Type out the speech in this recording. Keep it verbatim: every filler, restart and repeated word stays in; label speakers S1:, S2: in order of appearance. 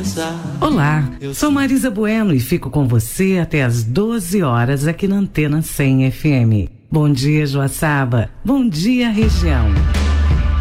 S1: pensar.
S2: Olá, sou Marisa Bueno e fico com você até às doze horas aqui na Antena cem F M. Bom dia, Joaçaba. Bom dia, região.